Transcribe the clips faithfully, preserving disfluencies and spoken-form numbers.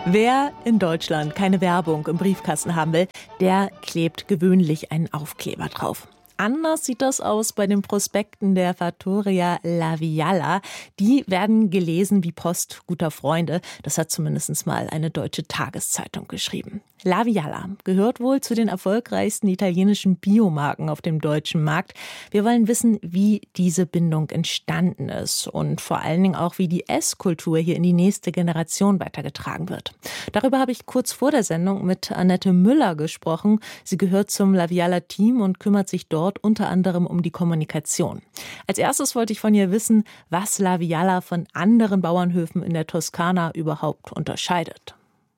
Wer in Deutschland keine Werbung im Briefkasten haben will, der klebt gewöhnlich einen Aufkleber drauf. Anders sieht das aus bei den Prospekten der Fattoria La Viala. Die werden gelesen wie Post guter Freunde. Das hat zumindest mal eine deutsche Tageszeitung geschrieben. La Viala gehört wohl zu den erfolgreichsten italienischen Biomarken auf dem deutschen Markt. Wir wollen wissen, wie diese Bindung entstanden ist und vor allen Dingen auch, wie die Esskultur hier in die nächste Generation weitergetragen wird. Darüber habe ich kurz vor der Sendung mit Annette Müller gesprochen. Sie gehört zum La Viala-Team und kümmert sich dort unter anderem um die Kommunikation. Als erstes wollte ich von ihr wissen, was La Viala von anderen Bauernhöfen in der Toskana überhaupt unterscheidet.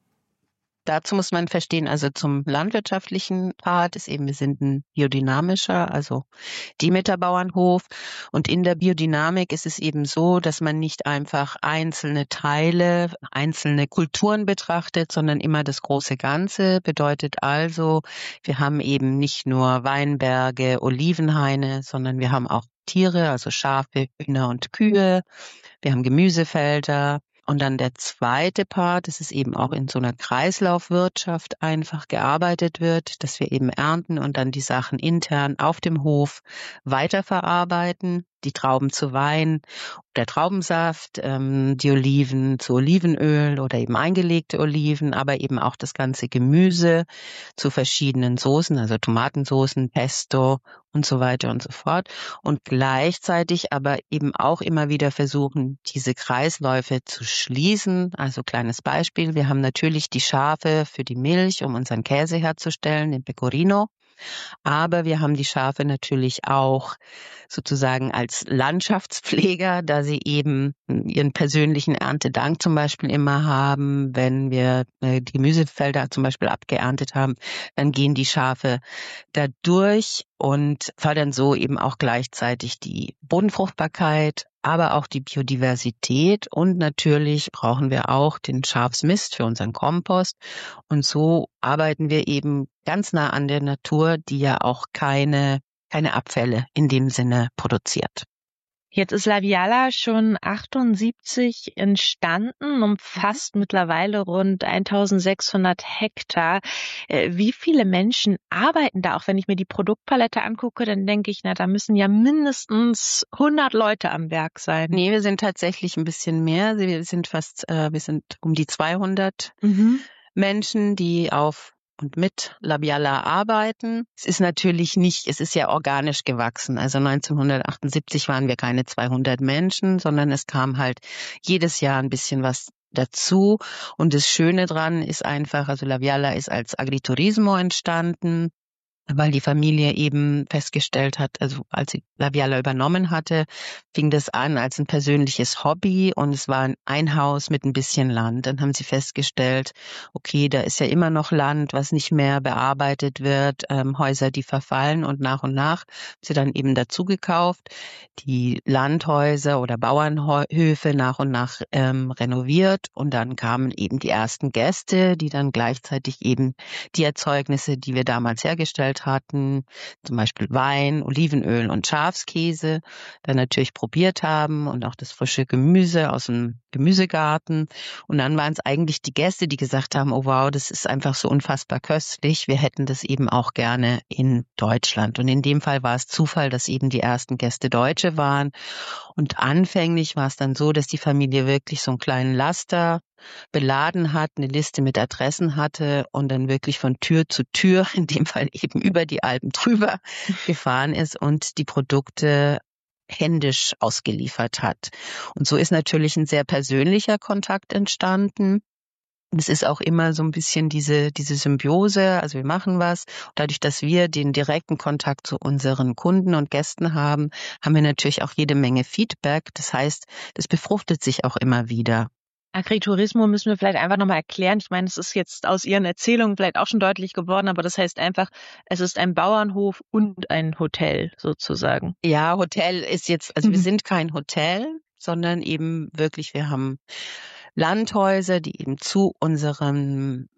Dazu muss man verstehen, also zum landwirtschaftlichen Part ist eben, wir sind ein biodynamischer, also Demeter-Bauernhof. Und in der Biodynamik ist es eben so, dass man nicht einfach einzelne Teile, einzelne Kulturen betrachtet, sondern immer das große Ganze. Bedeutet also, wir haben eben nicht nur Weinberge, Olivenhaine, sondern wir haben auch Tiere, also Schafe, Hühner und Kühe. Wir haben Gemüsefelder. Und dann der zweite Part, dass es eben auch in so einer Kreislaufwirtschaft einfach gearbeitet wird, dass wir eben ernten und dann die Sachen intern auf dem Hof weiterverarbeiten, die Trauben zu Wein, der Traubensaft, ähm, die Oliven zu Olivenöl oder eben eingelegte Oliven, aber eben auch das ganze Gemüse zu verschiedenen Soßen, also Tomatensoßen, Pesto und so weiter und so fort. Und gleichzeitig aber eben auch immer wieder versuchen, diese Kreisläufe zu schließen. Also kleines Beispiel, wir haben natürlich die Schafe für die Milch, um unseren Käse herzustellen, den Pecorino. Aber wir haben die Schafe natürlich auch sozusagen als Landschaftspfleger, da sie eben ihren persönlichen Erntedank zum Beispiel immer haben. Wenn wir die Gemüsefelder zum Beispiel abgeerntet haben, dann gehen die Schafe da durch und fördern so eben auch gleichzeitig die Bodenfruchtbarkeit, aber auch die Biodiversität. Und natürlich brauchen wir auch den Schafsmist für unseren Kompost. Und so arbeiten wir eben ganz nah an der Natur, die ja auch keine, keine Abfälle in dem Sinne produziert. Jetzt ist La Viala schon achtundsiebzig entstanden, umfasst mittlerweile rund eintausendsechshundert Hektar. Wie viele Menschen arbeiten da? Auch wenn ich mir die Produktpalette angucke, dann denke ich, na, da müssen ja mindestens hundert Leute am Werk sein. Nee, wir sind tatsächlich ein bisschen mehr. Wir sind fast, äh, wir sind um die zweihundert Mhm. Menschen, die auf und mit La Viala arbeiten. Es ist natürlich nicht, es ist ja organisch gewachsen. Also neunzehnhundertachtundsiebzig waren wir keine zweihundert Menschen, sondern es kam halt jedes Jahr ein bisschen was dazu. Und das Schöne dran ist einfach, also La Viala ist als Agriturismo entstanden, weil die Familie eben festgestellt hat, also als sie La Viala übernommen hatte, fing das an als ein persönliches Hobby und es war ein Haus mit ein bisschen Land. Dann haben sie festgestellt, okay, da ist ja immer noch Land, was nicht mehr bearbeitet wird, ähm, Häuser, die verfallen und nach und nach haben sie dann eben dazu gekauft, die Landhäuser oder Bauernhöfe nach und nach ähm, renoviert und dann kamen eben die ersten Gäste, die dann gleichzeitig eben die Erzeugnisse, die wir damals hergestellt hatten, zum Beispiel Wein, Olivenöl und Schafskäse, dann natürlich probiert haben und auch das frische Gemüse aus dem Gemüsegarten. Und dann waren es eigentlich die Gäste, die gesagt haben, oh wow, das ist einfach so unfassbar köstlich. Wir hätten das eben auch gerne in Deutschland. Und in dem Fall war es Zufall, dass eben die ersten Gäste Deutsche waren. Und anfänglich war es dann so, dass die Familie wirklich so einen kleinen Laster beladen hat, eine Liste mit Adressen hatte und dann wirklich von Tür zu Tür, in dem Fall eben über die Alpen drüber gefahren ist und die Produkte händisch ausgeliefert hat. Und so ist natürlich ein sehr persönlicher Kontakt entstanden. Und es ist auch immer so ein bisschen diese, diese Symbiose, also wir machen was. Dadurch, dass wir den direkten Kontakt zu unseren Kunden und Gästen haben, haben wir natürlich auch jede Menge Feedback. Das heißt, das befruchtet sich auch immer wieder. Agriturismo müssen wir vielleicht einfach nochmal erklären. Ich meine, es ist jetzt aus Ihren Erzählungen vielleicht auch schon deutlich geworden, aber das heißt einfach, es ist ein Bauernhof und ein Hotel sozusagen. Ja, Hotel ist jetzt, also Mhm. wir sind kein Hotel, sondern eben wirklich, wir haben Landhäuser, die eben zu unseren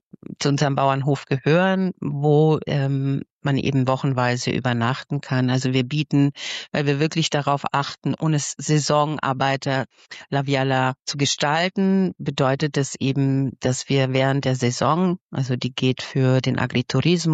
zu unserem Bauernhof gehören, wo ähm, man eben wochenweise übernachten kann. Also wir bieten, weil wir wirklich darauf achten, ohne Saisonarbeiter La Viala zu gestalten, bedeutet das eben, dass wir während der Saison, also die geht für den Agriturismo